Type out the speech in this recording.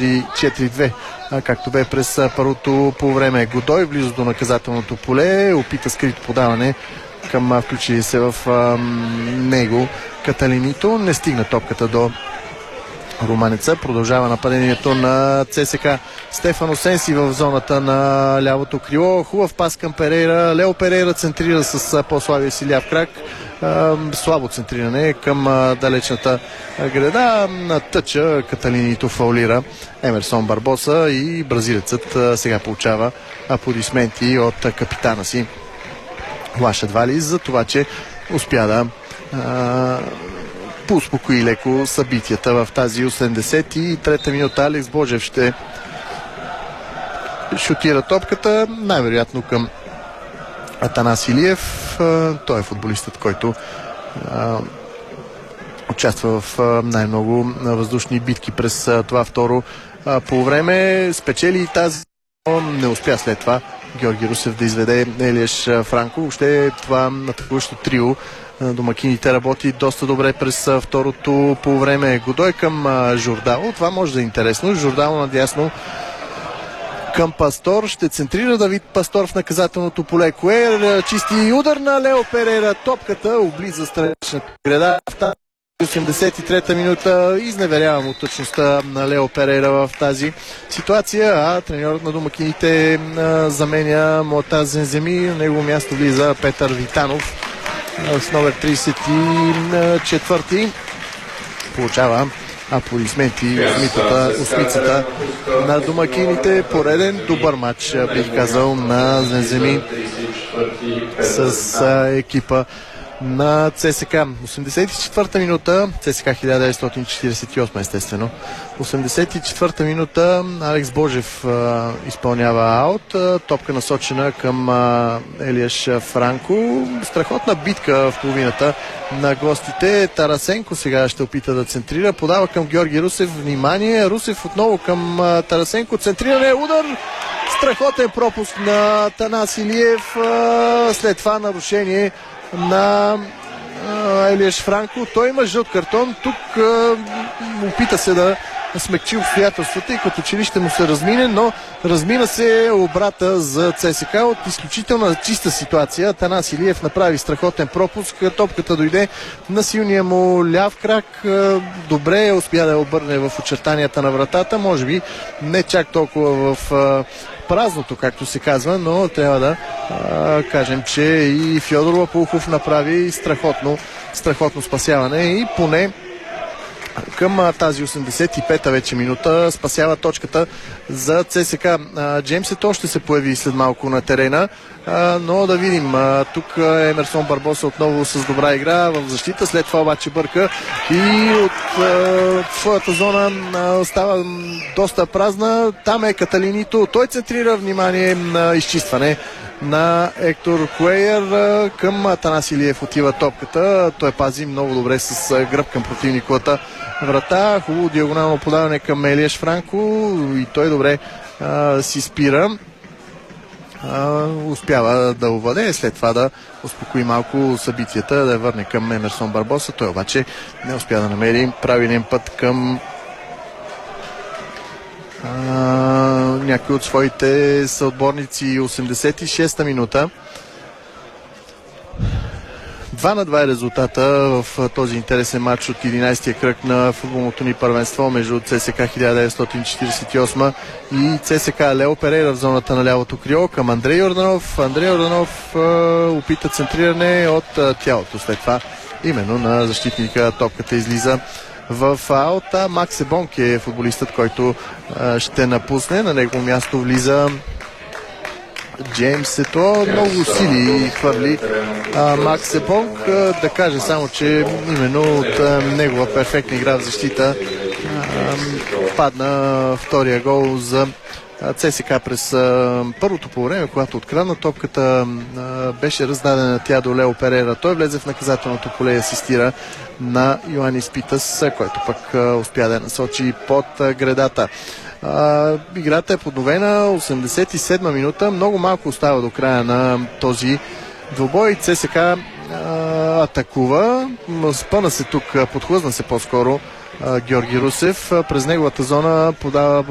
4-2, както бе през първото по време. Годой близо до наказателното поле, опита скрито подаване към включили се в него Каталинито. Не стигна топката до руманеца. Продължава нападението на ЦСК. Стефано Сенси в зоната на лявото крило. Хубав пас към Перейра. Лео Перейра центрира с по-слабия си ляв крак. Слабо центриране към далечната града. На тъча Каталинито фаулира Емерсон Барбоса и бразилецът сега получава аплодисменти от капитана си Лаша Двали за това, че успя да поуспокои леко събитията в тази 83-та минута. Алекс Божев ще шутира топката, най-вероятно към Атанас Илиев. Той е футболистът, който участва в най-много въздушни битки през това второ полувреме. Спечели и тази, не успя след това Георги Русев да изведе Елиеш Франко. Въобще това атакуващо трио домакините работи доста добре през второто полувреме. Годой към Жордало. Това може да е интересно. Жордало надясно към Пастор. Ще центрира Давид Пастор в наказателното поле. Куер чисти удар на Лео Перейра. Топката облиза страничната града. В 83-та минута изневерявам от точността на Лео Перейра в тази ситуация, а треньорът на домакините заменя Мота Зенземи. На негово място влиза Петър Витанов с номер 34. Получава аплодисменти осмицата на домакините. Пореден добър матч, бих казал, на Зенземи с екипа на ЦСК. 84-та минута, ЦСК 1948 естествено. 84-та минута, Алекс Божев изпълнява аут. Топка насочена към Елиеш Франко. Страхотна битка в половината на гостите. Тарасенко сега ще опита да центрира. Подава към Георги Русев. Внимание, Русев отново към Тарасенко. Центриране, удар. Страхотен пропуск на Атанас Илиев. След това нарушение на Елиеш Франко. Той има жълт картон. Тук опита се да смекчи обстоятелствата и като че ли ще му се размине, но размина се обрата за ЦСК от изключително чиста ситуация. Атанас Илиев направи страхотен пропуск. Топката дойде на силния му ляв крак. Добре успя да я обърне в очертанията на вратата. Може би не чак толкова в празното, както се казва, но трябва да кажем, че и Фьодор Лапухов направи страхотно спасяване и поне към тази 85-та вече минута спасява точката за ЦСК. Джеймс Ето ще се появи след малко на терена, но да видим. Тук Емерсон Барбоса отново с добра игра в защита, след това обаче бърка и от своята зона става доста празна. Там е Каталинито. Той центрира, внимание, на изчистване на Ектор Куейер. Към Атанас Илиев отива топката. Той пази много добре с гръб към противниковата врата. Хубаво диагонално подаване към Елиеш Франко и той добре си спира. Успява да овладее, след това да успокои малко събитията, да я върне към Емерсон Барбоса. Той обаче не успя да намери правилен път към някои от своите съотборници. 86-та минута. 2-2 е резултата в този интересен матч от 11-тия кръг на футболното ни първенство между ЦСК 1948 и ЦСК. Лео Перейра в зоната на лявото крило към Андрей Йорданов. Андрей Йорданов опита центриране от тялото. След това именно на защитника топката излиза в аута. Макс Ебонк е футболистът, който ще напусне. На него място влиза Джеймс Ето. Много сили хвърли Макс Ебонк. Да кажа само, че именно от негова перфектна игра в защита падна втория гол за ЦСК през първото по време, когато открадна топката, беше раздадена тя до Лео Перейра. Той влезе в наказателното поле и асистира на Йоанис Питас, който пък успя да насочи под гредата. Играта е подновена. 87-ма минута. Много малко остава до края на този двубой. ЦСК атакува. Спъна се тук, подхлъзна се по-скоро Георги Русев. През неговата зона подава